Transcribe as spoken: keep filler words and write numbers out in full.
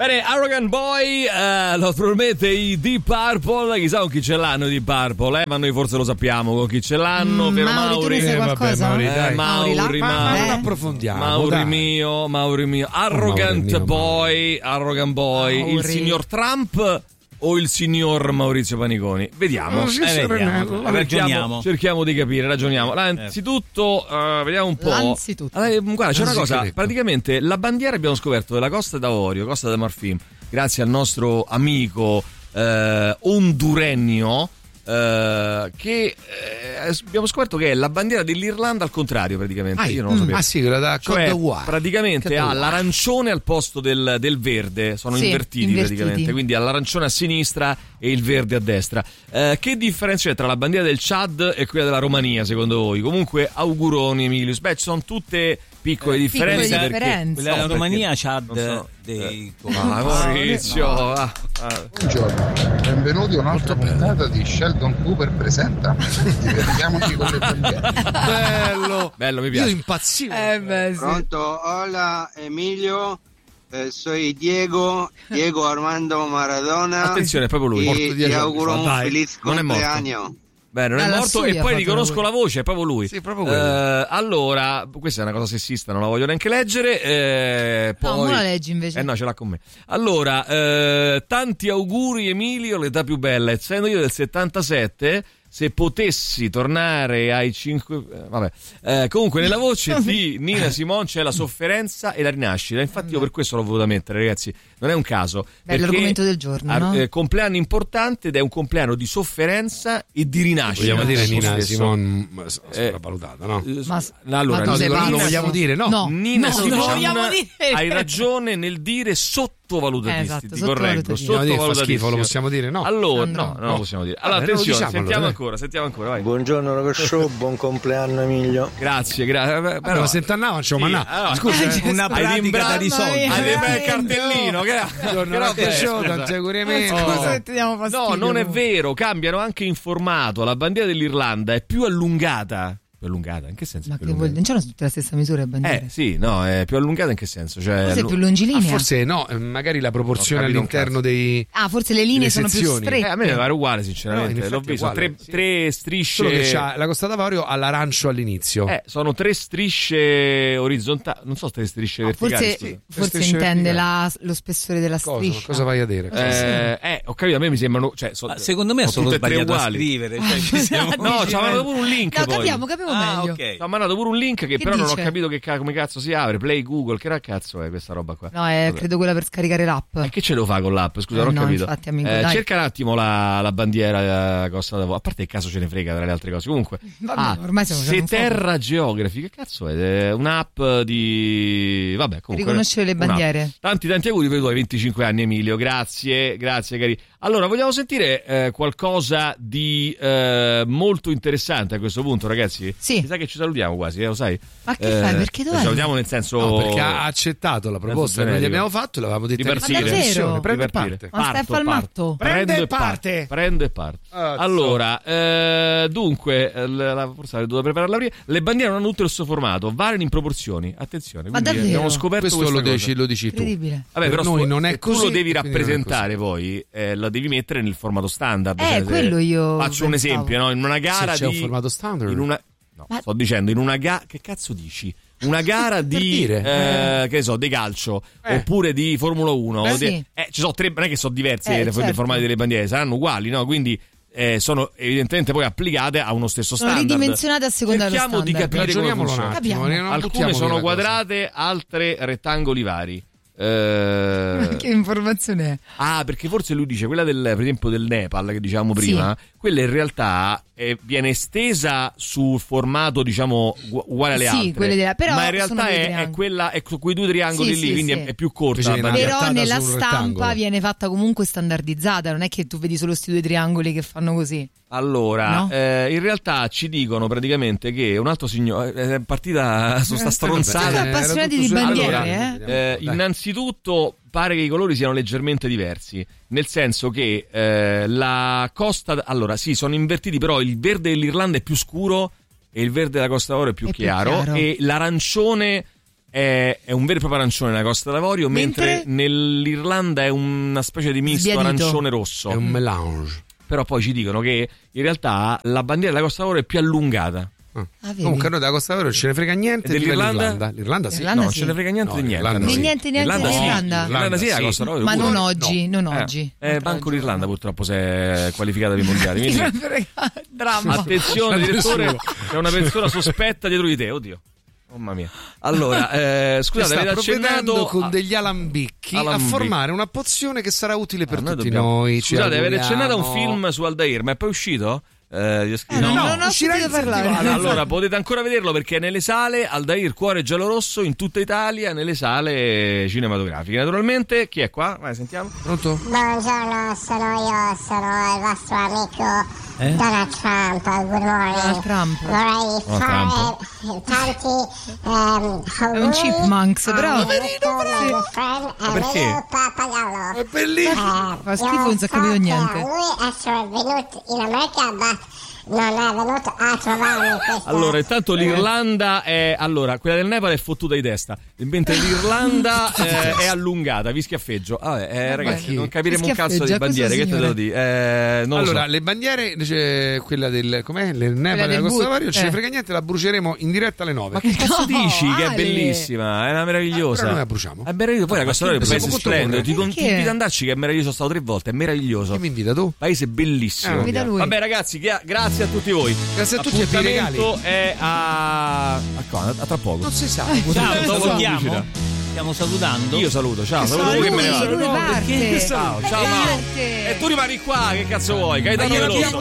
Bene, Arrogant Boy, eh, lo promette i Deep Purple, chissà con chi ce l'hanno i Deep Purple, eh? Ma noi forse lo sappiamo con chi ce l'hanno, Mm, vero Mauri, Mauri? tu ne sai Eh, qualcosa? vabbè, Mauri, Eh, dai. Mauri, Mauri, Mauri, là? Ma non Eh. approfondiamo. Mauri dai. mio, Mauri mio, Arrogant Mauri mio, Boy, Arrogant Boy, Mauri. il signor Trump o il signor Maurizio Paniconi? Vediamo, Oh, sì, eh, Serenello. vediamo. Ragioniamo. Cerchiamo di capire, ragioniamo. Allora, innanzitutto, eh, vediamo un po'. L'anzitutto. Allora, guarda, c'è una Anzi, cosa, che detto. praticamente la bandiera abbiamo scoperto della Costa d'Avorio, Costa de Marfim, grazie al nostro amico eh, honduregno, eh, che eh, abbiamo scoperto che è la bandiera dell'Irlanda al contrario, praticamente. Ah, Io non lo sapevo. ah sì, quella da Cioè, Côte d'Ivoire. praticamente Côte ha d'Ivoire. l'arancione al posto del, del verde, sono Sì, invertiti, invertiti. praticamente, quindi ha l'arancione a sinistra e il verde a destra. Eh, che differenza c'è tra la bandiera del Chad e quella della Romania, secondo voi? Comunque, auguroni Emilius. Beh, ci sono tutte piccole differenze. piccole perché- differenze. Quella della No, Romania perché- c'ha non so. dei Ah, Maurizio, ah, ah. Buongiorno, benvenuti a un'altra puntata di Sheldon Cooper presenta. Divertiamoci con le bandiere. Bello. Bello, mi Io piace. impazzivo. Eh beh, sì. Pronto, hola Emilio, eh, soy Diego, Diego Armando Maradona. Attenzione, è proprio lui. Y Morto te dieci anni auguro fa. un Dai, feliz non è morto. cumpleaños. Beh, non è Dalla morto sua e ha poi fatto riconosco lui. la voce, è proprio lui. Sì, proprio quello. Eh, allora, questa è una cosa sessista, non la voglio neanche leggere. Eh, No, poi... mo la leggi invece. Eh no, ce l'ha con me. Allora, eh, tanti auguri Emilio, l'età più bella. Essendo io del settantasette, se potessi tornare ai cinque... eh, vabbè. Eh, comunque nella voce di Nina Simone c'è la sofferenza e la rinascita. Infatti io per questo l'ho voluto mettere, ragazzi. Non è un caso. Beh, perché l'argomento del giorno, ar- no? eh, compleanno importante ed è un compleanno di sofferenza e di rinascita. Vogliamo dire al tempo Nina stesso. Simone Eh, sopravvalutata, no? Eh, Ma- allora, ma tu no, sei dico, non lo pazzo? vogliamo dire, no. No, Nina no, Simone lo vogliamo dire. hai ragione nel dire sottovalutatisti, Eh, esatto, ti correggo, sottovalutatissimi. Vogliamo dire, fa sottovalutatissimi. schifo, lo possiamo dire, no? Allora, No, no, no. non lo possiamo dire. Allora, Vabbè, non lo attenzione, diciamolo, sentiamo dai. ancora, sentiamo ancora, vai. Buongiorno Rock Show, buon compleanno Emilio. Grazie, grazie. Vabbè, Però, ma settant'anno non c'è sì, ma no. allora, Scusa, eh, una hai pratica l'imbrato- da risolvere. Hai il Veramente. cartellino, che, Buongiorno, che roba Rock è? Show, Scusa. tanti auguri a me. Oh. Scusa che ti diamo fastidio. No, non è vero, cambiano anche in formato. La bandiera dell'Irlanda è più allungata. Più allungata, in che senso? Ma più che vuol allungata? dire? Non c'hanno tutte la stessa misura le bandiere. Eh, sì, no, è più allungata in che senso? Cioè, Forse è allu- più Ah, longilinea. forse no, eh, magari la proporzione Ho capito un all'interno cazzo. dei... Ah, forse le linee le sono più sezioni. strette. Eh, a me mi pare uguale, No, sinceramente. in effetti L'ho è visto. uguale, tre, sì. tre strisce. Solo che c'ha la Costa d'Avorio ha l'arancio all'inizio. Eh, sono tre strisce orizzontali. Non so, tre strisce Ah, verticali. forse scusa. forse strisce intende verticali. la- lo spessore della Cosa? striscia. Cosa vai a dire? Eh, eh, ho capito, a me mi sembrano. Cioè, so- Ma secondo me è sono solo tutte e tre sbagliato a uguali. scrivere. Cioè, ci siamo- No, ci ha mandato pure un link. No, poi. capiamo, capiamo Ah, meglio. ok. Ci ha mandato pure un link che, Che però non ho dice? capito che ca- come cazzo si apre. Play Google, che cazzo è questa roba qua? No, è Vabbè. credo quella per scaricare l'app. E che ce lo fa con l'app? Scusa, Eh, non ho no, capito. infatti, amico, Eh, dai. cerca un attimo la, la bandiera eh, Costa d'Avorio. A parte il caso ce ne frega tra le altre cose. Comunque, Vabbè, ah, ormai siamo già in Seterra Geography, che cazzo è? È un'app di. Vabbè, comunque. Riconoscere le un'app. bandiere. Tanti, tanti auguri per i tuoi venticinque anni, Emilio. Grazie, grazie, cari. Allora, vogliamo sentire eh, qualcosa di eh, molto interessante a questo punto, ragazzi? Sì. Mi sa che ci salutiamo quasi, eh, lo sai? Ma che fai? Perché dov'è? Ci salutiamo nel senso. No, perché ha accettato la proposta che noi gli generico. abbiamo fatto, l'avevamo detto Di partire. Ma davvero? Prende Di partire. parte. Ma stai a fare il matto? Prendo Prende e parte. parte. Prendo e parte. Ah, Allora, eh, dunque, eh, la, forse avrei dovuto prepararla prima. Le bandiere non hanno tutto il suo formato, variano in proporzioni. Attenzione, Ma quindi davvero? abbiamo scoperto Questo questa lo cosa. dici, lo dici tu. Incredibile. Vabbè, Per però noi sto- non è se così, tu lo devi quindi non è rappresentare poi, eh, lo devi mettere nel formato standard. Eh, cioè, se- quello io Faccio un pensavo. esempio, no? In una gara Se c'è di un formato standard. in una no, Ma- sto dicendo in una gara che cazzo dici? Una gara di dire. eh, che ne so, di calcio Eh. oppure di Formula uno, Eh, o di- sì. eh, ci sono tre, non è che sono diversi Eh, i certo. formati delle bandiere, saranno uguali, no? Quindi eh, sono evidentemente poi applicate a uno stesso Sono standard. ridimensionate a seconda dello Cerchiamo di standard. capire come Ragioniamolo un funziona. attimo. Capiamo. non Alcune buttiamo sono via la cosa. quadrate, altre rettangoli vari. Eh, Che informazione è? Ah, perché forse lui dice quella del, per esempio del Nepal che dicevamo prima, quella in realtà eh, viene estesa sul formato diciamo gu- uguale alle Sì, altre, quelle della- però ma in sono realtà due è, è triangoli. quella è con quei due triangoli Sì, lì, sì, quindi sì. è, è più corta Invece la viene bandiera. Però piattata nella su un stampa rettangolo. viene fatta comunque standardizzata, non è che tu vedi solo questi due triangoli che fanno così. Allora, No? eh, in realtà ci dicono praticamente che un altro signore è partita su sta stronzata. Siete era appassionati tutto di su- bandiere, Allora, eh? Eh, Dai. innanzitutto pare che i colori siano leggermente diversi, nel senso che eh, la costa, allora sì, sono invertiti, però il verde dell'Irlanda è più scuro e il verde della Costa d'Avorio è più, È più chiaro, chiaro. e l'arancione è, è un vero e proprio arancione nella Costa d'Avorio, mentre, mentre nell'Irlanda è una specie di misto Sbiadito. arancione rosso. È un melange. Però poi ci dicono che in realtà la bandiera della Costa d'Avorio è più allungata. Ah. Ah, Comunque noi della Costa d'Avorio non ce ne frega niente E dell'Irlanda? dell'Irlanda. L'Irlanda sì. L'Irlanda No, non sì. ce ne frega niente No, di niente. l'Irlanda Né sì. niente neanche L'Irlanda sì. dell'Irlanda. L'Irlanda sì, la sì. Costa d'Avorio Ma pure. non oggi, non Eh, oggi. Eh, manco l'Irlanda purtroppo si è qualificata per i mondiali. Ti Quindi, frega- Dramma. attenzione, direttore, c'è una persona sospetta dietro di te. Oddio. Mamma mia. Allora, eh, scusate, sta avete provvedendo accennato con a- degli alambicchi, Alambicchi. a formare una pozione che sarà utile per Ah, noi tutti dobbiamo- noi. Ci Scusate, avete accennato a un auguriamo. film su Aldair, ma è poi uscito? Eh, gli ho scritto- Eh, non, no, non ho uscirà sentito in parlare. festival. Allora, potete ancora vederlo perché è nelle sale Aldair Cuore Giallorosso in tutta Italia, nelle sale cinematografiche. Naturalmente, chi è qua? Vai, sentiamo. Pronto? Buongiorno, sono io, sono il vostro amico Eh? Donald Trump. Good morning. Donald Trump. Vorrei Oh, fare tanti ehm, È un chipmunks, però. Ma perché? Pappagallo. È bellissimo. Eh, Fa schifo, io non si è capito so che niente. Lui essere venuto in America, ma non è venuto a trovarmi questa. Allora, intanto l'Irlanda è. Allora, quella del Nepal è fottuta di testa, mentre l'Irlanda eh, è allungata, vi schiaffeggio. Vabbè, eh, ragazzi, non capiremo un cazzo di schiaffeggia, bandiere. Che questo te devo signore? dire? Eh, non lo Allora, so. le bandiere, cioè, quella del com'è? Le Nepal del della Costa bu- d'Avorio, non ce eh. ne frega niente, la bruceremo in diretta alle nove. Ma che cazzo No, dici? Che è Ale. bellissima, è una meravigliosa. Però noi la bruciamo. È meraviglioso. Poi la Costa d'Avorio è un Ma paese siamo splendido. Ti, con- Perché? ti invito ad andarci, che è meraviglioso. Sono stato tre volte, è meraviglioso. Chi mi invita tu? Paese bellissimo. Eh, invita lui. Vabbè, ragazzi, gra- grazie a tutti voi. Grazie a tutti e per i regali. L'appuntamento è a. a, qua, a tra poco. Non si sa. Ciao, Dopo salutiamo. pubblicità. Stiamo salutando. Io saluto, ciao, saluto Ma voi che lui, me ne vado. lui parte. Ciao, ciao, Parte. Mao. E tu rimani qua, che cazzo vuoi? Gaetano Ma glielo Veloso. abbiamo